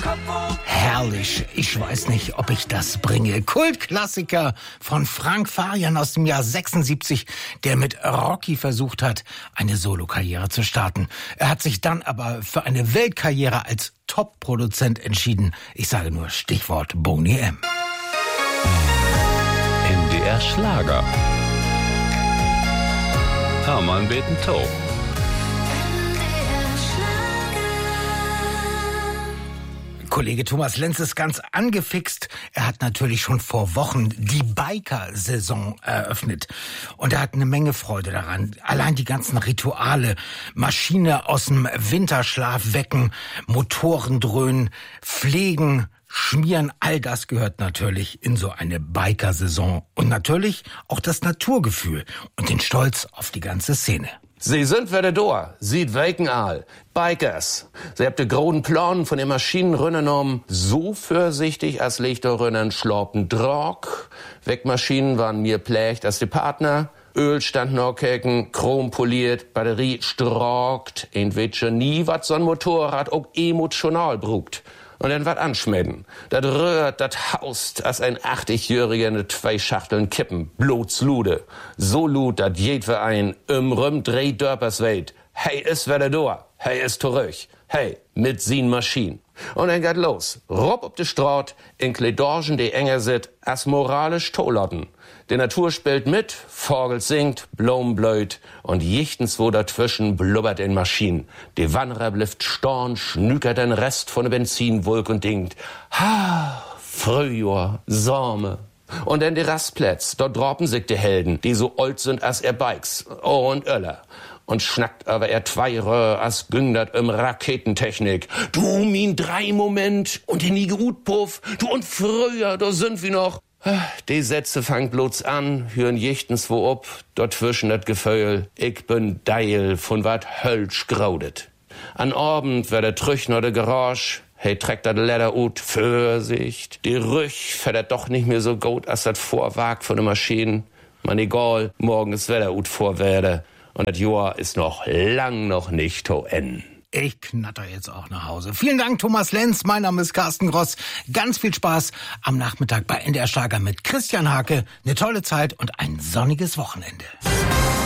Herrlich, ich weiß nicht, ob ich das bringe. Kultklassiker von Frank Farian aus dem Jahr 76, der mit Rocky versucht hat, eine Solokarriere zu starten. Er hat sich dann aber für eine Weltkarriere als Top-Produzent entschieden. Ich sage nur Stichwort Boney M. NDR Schlager. Hermann Beaton-Todt. Kollege Thomas Lenz ist ganz angefixt. Er hat natürlich schon vor Wochen die Biker-Saison eröffnet. Und er hat eine Menge Freude daran. Allein die ganzen Rituale, Maschine aus dem Winterschlaf wecken, Motoren dröhnen, pflegen, schmieren, all das gehört natürlich in so eine Biker-Saison. Und natürlich auch das Naturgefühl und den Stolz auf die ganze Szene. Sie sind wieder da, sieht weken all. Bikers. Sie habt de großen Plan von den Maschinenrünnen um so vorsichtig als Lichterrünnen schlaupen Drog. Wegmaschinen waren mir plächt als die Partner. Öl stand noch keken, Chrom poliert, Batterie strokt. Entweder nie wat so'n Motorrad auch emotional brugt. Und dann wat anschmecken. Dat rührt, dat haust, als ein 80-Jähriger in 2 Schachteln kippen. Blotslude. So lud, dat jedwer ein Rüm dreht Dörpers weit. Hey, is wieder da. Hey, is zurück. Hey, mit sin Maschinen. Und dann geht los. Rob op de Straat, in Kledorgen, die enger sit, as moralisch Tolotten. Die Natur spielt mit, Vogel singt, Blom blöd und jichtens wo dazwischen blubbert in Maschinen. Die Wanderer blifft storn, schnükert den Rest von der Benzinwolk und denkt, ha, Frühjahr, Sommer. Und dann die Rastplätz, dort droppen sich die Helden, die so alt sind als er Bikes, und Öller. Und schnackt aber er 2 Röhr, as gündert Raketentechnik. Du, min 3 Moment, und die nie gut puff, du und früher, da sind wir noch. Die Sätze fangt bloß an, hören jichtens wo ob, dort zwischen dat Gefeul, ich bin Deil von wat Hölsch graudet. An Abend wär der Trüchner de Garage, hey, trägt dat Leder ut, Vorsicht, die Rüch fährt doch nicht mehr so gut, als dat Vorwag von der Maschine. Man egal, morgen ist Wetter ut vorwerde, und das Jahr ist noch lang noch nicht zu Ende. Ich knatter jetzt auch nach Hause. Vielen Dank, Thomas Lenz. Mein Name ist Carsten Gross. Ganz viel Spaß am Nachmittag bei NDR Schlager mit Christian Hake. Eine tolle Zeit und ein sonniges Wochenende.